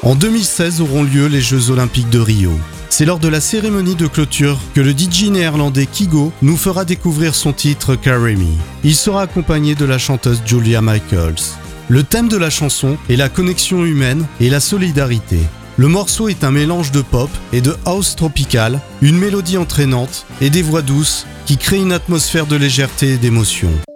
En 2016 auront lieu les Jeux Olympiques de Rio. C'est lors de la cérémonie de clôture que le DJ néerlandais Kygo nous fera découvrir son titre Carry Me. Il sera accompagné de la chanteuse Julia Michaels. Le thème de la chanson est la connexion humaine et la solidarité. Le morceau est un mélange de pop et de house tropicale, une mélodie entraînante et des voix douces qui créent une atmosphère de légèreté et d'émotion.